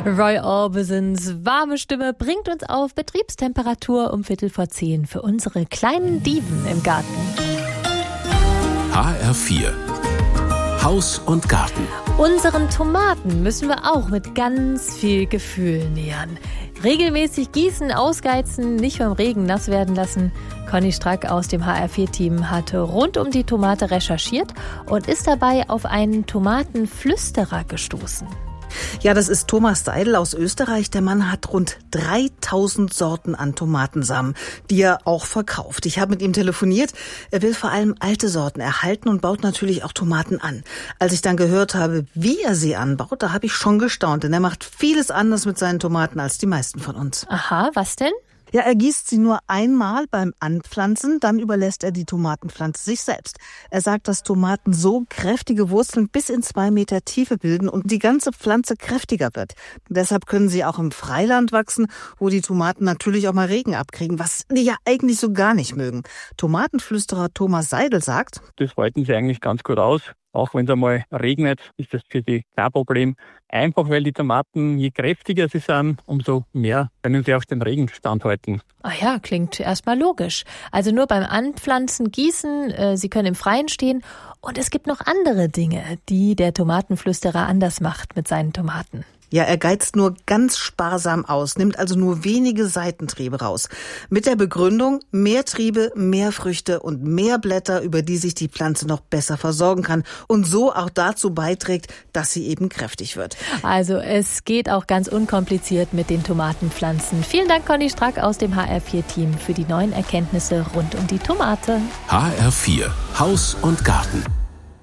Roy Orbisons warme Stimme bringt uns auf Betriebstemperatur um 9:15 für unsere kleinen Diven im Garten. HR4 Haus und Garten. Unseren Tomaten müssen wir auch mit ganz viel Gefühl nähern. Regelmäßig gießen, ausgeizen, nicht vom Regen nass werden lassen. Conny Strack aus dem HR4-Team hatte rund um die Tomate recherchiert und ist dabei auf einen Tomatenflüsterer gestoßen. Ja, das ist Thomas Seidel aus Österreich. Der Mann hat rund 3000 Sorten an Tomatensamen, die er auch verkauft. Ich habe mit ihm telefoniert. Er will vor allem alte Sorten erhalten und baut natürlich auch Tomaten an. Als ich dann gehört habe, wie er sie anbaut, da habe ich schon gestaunt, denn er macht vieles anders mit seinen Tomaten als die meisten von uns. Aha, was denn? Ja, er gießt sie nur einmal beim Anpflanzen, dann überlässt er die Tomatenpflanze sich selbst. Er sagt, dass Tomaten so kräftige Wurzeln bis in 2 Meter Tiefe bilden und die ganze Pflanze kräftiger wird. Deshalb können sie auch im Freiland wachsen, wo die Tomaten natürlich auch mal Regen abkriegen, was die ja eigentlich so gar nicht mögen. Tomatenflüsterer Thomas Seidel sagt: Das halten sie eigentlich ganz gut aus. Auch wenn es einmal regnet, ist das für die kein Problem. Einfach weil die Tomaten, je kräftiger sie sind, umso mehr können sie auch den Regen standhalten. Ah ja, klingt erstmal logisch. Also nur beim Anpflanzen, Gießen, sie können im Freien stehen. Und es gibt noch andere Dinge, die der Tomatenflüsterer anders macht mit seinen Tomaten. Ja, er geizt nur ganz sparsam aus, nimmt also nur wenige Seitentriebe raus. Mit der Begründung, mehr Triebe, mehr Früchte und mehr Blätter, über die sich die Pflanze noch besser versorgen kann und so auch dazu beiträgt, dass sie eben kräftig wird. Also es geht auch ganz unkompliziert mit den Tomatenpflanzen. Vielen Dank, Conny Strack aus dem HR4-Team für die neuen Erkenntnisse rund um die Tomate. HR4 Haus und Garten.